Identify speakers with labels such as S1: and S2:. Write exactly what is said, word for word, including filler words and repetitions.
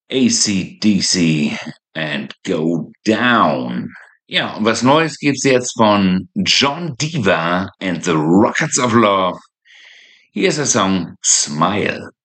S1: A C D C and Go Down. Ja, und was Neues gibt's jetzt von John Diva and the Rockets of Love. Hier ist der Song Smile.